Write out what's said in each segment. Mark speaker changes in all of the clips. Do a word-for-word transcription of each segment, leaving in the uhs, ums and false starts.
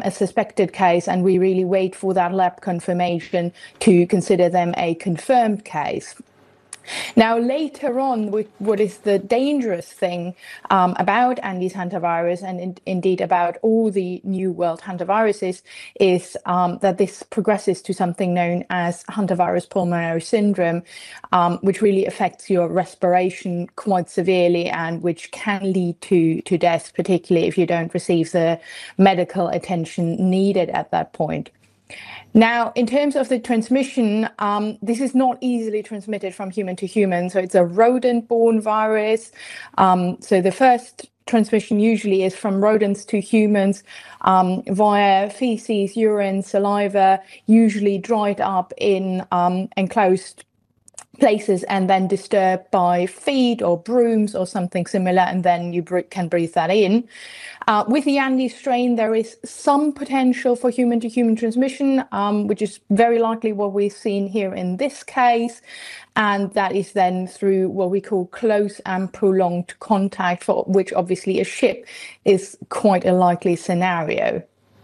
Speaker 1: a suspected case, and we really wait for that lab confirmation to consider them a confirmed case. Now, later on, what is the dangerous thing um, about Andes hantavirus, and in, indeed about all the new world hantaviruses, is um, that this progresses to something known as hantavirus pulmonary syndrome, um, which really affects your respiration quite severely and which can lead to, to death, particularly if you don't receive the medical attention needed at that point. Now, in terms of the transmission, um, this is not easily transmitted from human to human. So it's a rodent-borne virus. Um, so the first transmission usually is from rodents to humans um, via feces, urine, saliva, usually dried up in um, enclosed places and then disturbed by feet or brooms or something similar, and then you can breathe that in. Uh, with the Andes strain, there is some potential for human-to-human transmission, um, which is very likely what we've seen here in this case, and that is then through what we call close and prolonged contact, for which obviously a ship is quite a likely scenario.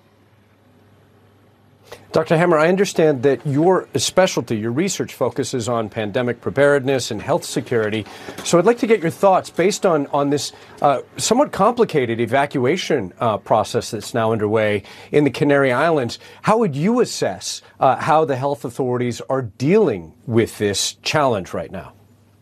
Speaker 2: Doctor Hammer, I understand that your specialty, your research focuses on pandemic preparedness and health security. So I'd like to get your thoughts based on, on this uh, somewhat complicated evacuation uh, process that's now underway in the Canary Islands. How would you assess uh, how the health authorities are dealing with this challenge right now?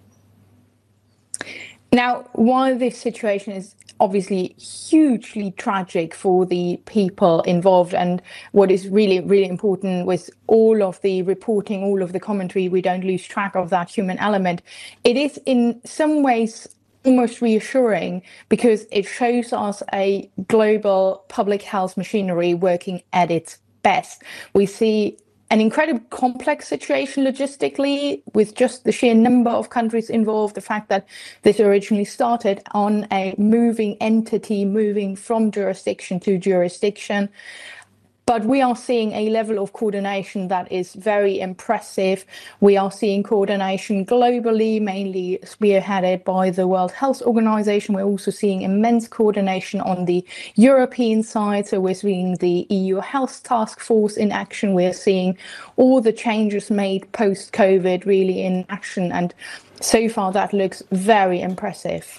Speaker 1: Now, while this situation is obviously hugely tragic for the people involved, and what is really, really important with all of the reporting, all of the commentary, we don't lose track of that human element. It is in some ways almost reassuring because it shows us a global public health machinery working at its best. We see an incredibly complex situation logistically with just the sheer number of countries involved, the fact that this originally started on a moving entity moving from jurisdiction to jurisdiction. But we are seeing a level of coordination that is very impressive. We are seeing coordination globally, mainly spearheaded by the World Health Organization. We're also seeing immense coordination on the European side. So we're seeing the E U Health Task Force in action. We're seeing all the changes made post-COVID really in action. And so far, that looks very impressive.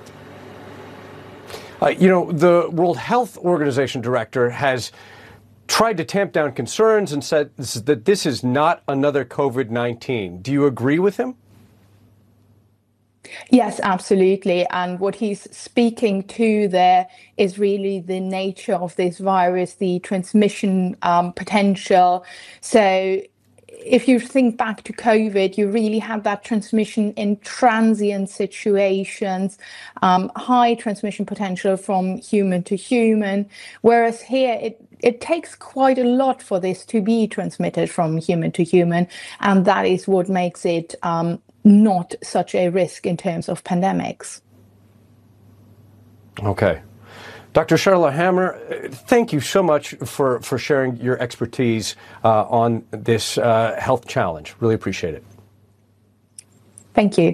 Speaker 2: Uh, you know, the World Health Organization director has tried to tamp down concerns and said that this is not another COVID nineteen. Do you agree with him?
Speaker 1: Yes, absolutely. And what he's speaking to there is really the nature of this virus, the transmission um, potential. So if you think back to COVID, you really had that transmission in transient situations, um, high transmission potential from human to human, whereas here it It takes quite a lot for this to be transmitted from human to human, and that is what makes it um, not such a risk in terms of pandemics.
Speaker 2: Okay. Doctor Charlotte Hammer, thank you so much for, for sharing your expertise uh, on this uh, health challenge. Really appreciate it.
Speaker 1: Thank you.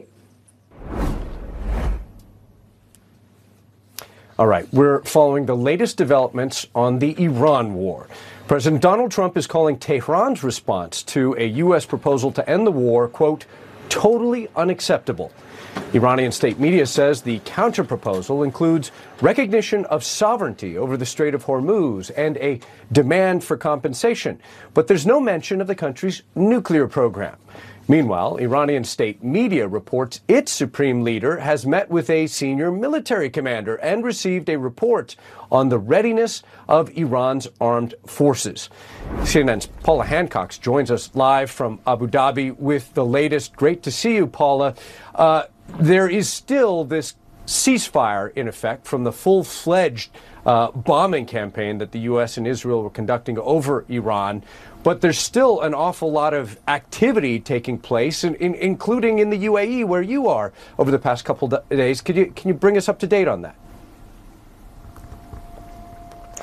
Speaker 2: All right, we're following the latest developments on the Iran war. President Donald Trump is calling Tehran's response to a U S proposal to end the war, quote, totally unacceptable. Iranian state media says the counterproposal includes recognition of sovereignty over the Strait of Hormuz and a demand for compensation, but there's no mention of the country's nuclear program. Meanwhile, Iranian state media reports its supreme leader has met with a senior military commander and received a report on the readiness of Iran's armed forces. C N N's Paula Hancock joins us live from Abu Dhabi with the latest. Great to see you, Paula. Uh, there is still this ceasefire in effect from the full-fledged uh, bombing campaign that the U S and Israel were conducting over Iran. But there's still an awful lot of activity taking place, in, in, including in the U A E, where you are, over the past couple of days. Could you, can you bring us up to date on that?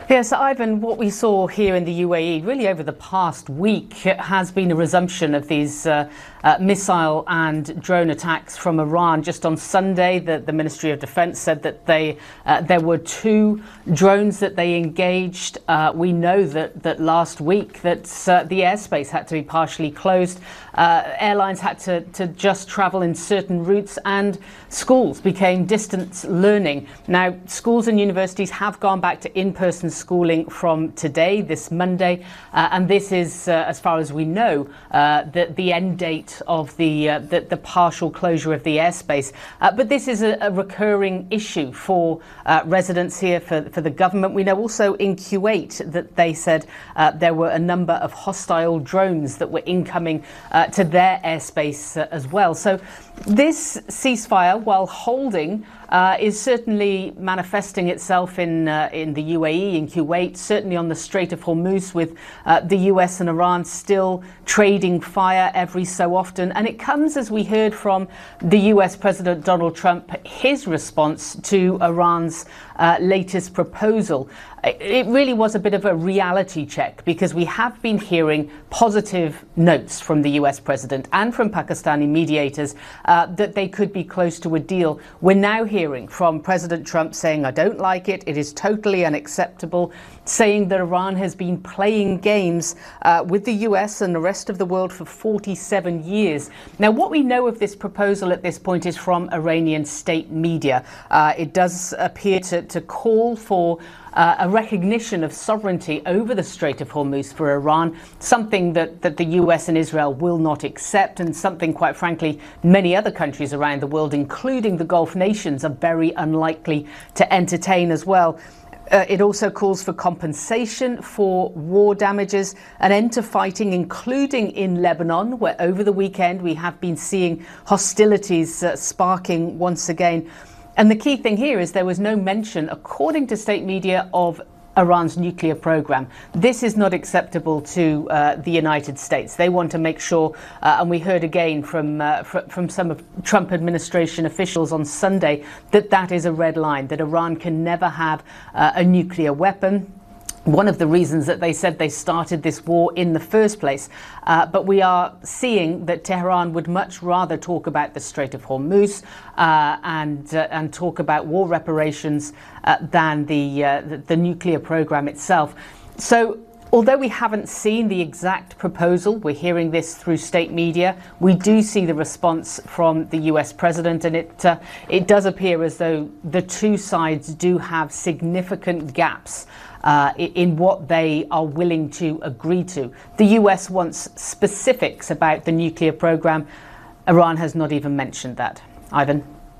Speaker 3: Yes, Ivan, what we saw here in the U A E really over the past week has been a resumption of these uh, uh, missile and drone attacks from Iran. Just on Sunday, the, the Ministry of Defense said that they uh, there were two drones that they engaged. Uh, we know that, that last week that uh, the airspace had to be partially closed. Uh, airlines had to, to just travel in certain routes, and schools became distance learning. Now, schools and universities have gone back to in-person schooling from today, this Monday, uh, and this is, uh, as far as we know, uh, the, the end date of the, uh, the, the partial closure of the airspace. Uh, but this is a, a recurring issue for uh, residents here, for, for the government. We know also in Kuwait that they said uh, there were a number of hostile drones that were incoming uh, to their airspace uh, as well. So this ceasefire, while holding, uh, is certainly manifesting itself in uh, in the U A E, in Kuwait, certainly on the Strait of Hormuz, with uh, the U S and Iran still trading fire every so often. And it comes, as we heard from the U S President Donald Trump, his response to Iran's uh, latest proposal. It really was a bit of a reality check, because we have been hearing positive notes from the U S president and from Pakistani mediators uh, that they could be close to a deal. We're now hearing from President Trump saying, I don't like it, it is totally unacceptable, saying that Iran has been playing games uh, with the U S and the rest of the world for forty-seven years. Now, what we know of this proposal at this point is from Iranian state media. Uh, it does appear to, to call for Uh, a recognition of sovereignty over the Strait of Hormuz for Iran, something that, that the U S and Israel will not accept, and something, quite frankly, many other countries around the world, including the Gulf nations, are very unlikely to entertain as well. Uh, it also calls for compensation for war damages, an end to fighting, including in Lebanon, where over the weekend we have been seeing hostilities uh, sparking once again. And the key thing here is there was no mention, according to state media, of Iran's nuclear program. This is not acceptable to uh, the United States. They want to make sure, uh, and we heard again from uh, fr- from some of Trump administration officials on Sunday, that that is a red line, that Iran can never have uh, a nuclear weapon. One of the reasons that they said they started this war in the first place. Uh, but we are seeing that Tehran would much rather talk about the Strait of Hormuz uh, and uh, and talk about war reparations uh, than the, uh, the the nuclear program itself. So, although we haven't seen the exact proposal, we're hearing this through state media, we do see the response from the U S president, and it uh, it does appear as though the two sides do have significant gaps Uh, in what they are willing to agree to. The U S wants specifics about the nuclear program. Iran has not even mentioned that. Ivan?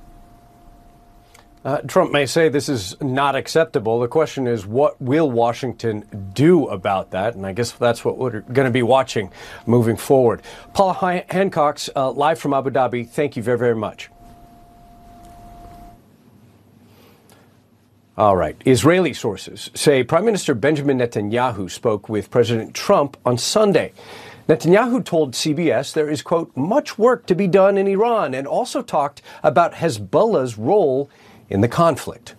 Speaker 2: Uh, Trump may say this is not acceptable. The question is, what will Washington do about that? And I guess that's what we're going to be watching moving forward. Paula H- Hancock's uh, live from Abu Dhabi. Thank you very, very much. All right. Israeli sources say Prime Minister Benjamin Netanyahu spoke with President Trump on Sunday. Netanyahu told C B S there is, quote, much work to be done in Iran, and also talked about Hezbollah's role in the conflict.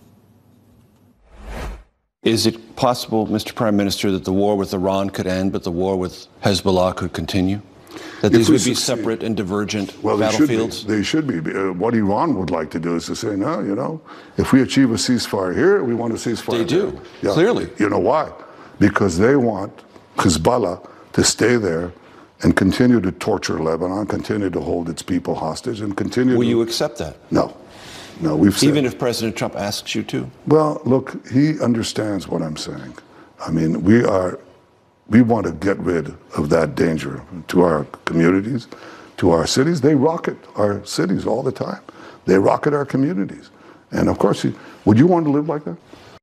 Speaker 4: Is it possible, Mister Prime Minister, that the war with Iran could end, but the war with Hezbollah could continue? That these would be separate and divergent
Speaker 5: well,
Speaker 4: battlefields?
Speaker 5: They should be. They should be. Uh, what Iran would like to do is to say, no, you know, if we achieve a ceasefire here, we want a ceasefire
Speaker 4: They
Speaker 5: there.
Speaker 4: do, yeah. Clearly.
Speaker 5: You know why? Because they want Hezbollah to stay there and continue to torture Lebanon, continue to hold its people hostage, and continue
Speaker 4: Will
Speaker 5: to...
Speaker 4: you accept that?
Speaker 5: No. No, we've said...
Speaker 4: Even if President Trump asks you to?
Speaker 5: Well, look, he understands what I'm saying. I mean, we are... We want to get rid of that danger to our communities, to our cities. They rocket our cities all the time. They rocket our communities. And of course, would you want to live like that?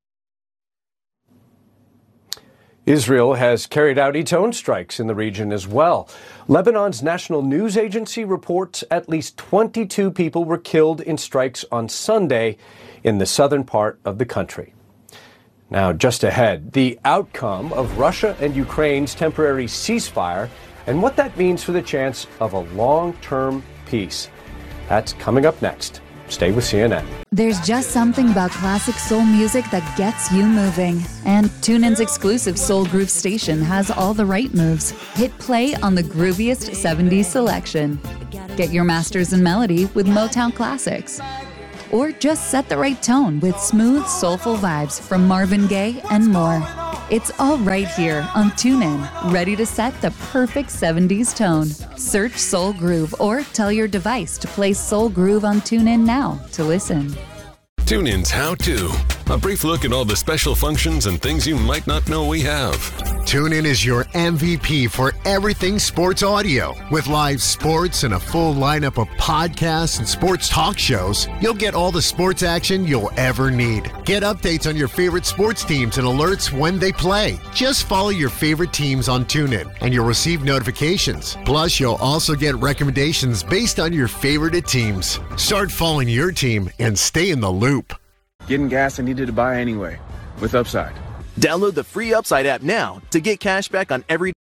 Speaker 2: Israel has carried out its own strikes in the region as well. Lebanon's national news agency reports at least twenty-two people were killed in strikes on Sunday in the southern part of the country. Now, just ahead, the outcome of Russia and Ukraine's temporary ceasefire and what that means for the chance of a long-term peace. That's coming up next. Stay with C N N.
Speaker 6: There's just something about classic soul music that gets you moving. And TuneIn's exclusive Soul Groove station has all the right moves. Hit play on the grooviest seventies selection. Get your masters in melody with Motown Classics. Or just set the right tone with smooth, soulful vibes from Marvin Gaye and more. It's all right here on TuneIn, ready to set the perfect seventies tone. Search Soul Groove or tell your device to play Soul Groove on TuneIn now to listen.
Speaker 7: TuneIn's How To. A brief look at all the special functions and things you might not know we have.
Speaker 8: TuneIn is your M V P for everything sports audio. With live sports and a full lineup of podcasts and sports talk shows, you'll get all the sports action you'll ever need. Get updates on your favorite sports teams and alerts when they play. Just follow your favorite teams on TuneIn and you'll receive notifications. Plus, you'll also get recommendations based on your favorite teams. Start following your team and stay in the loop.
Speaker 9: Getting gas I needed to buy anyway with Upside.
Speaker 10: Download the free Upside app now to get cash back on every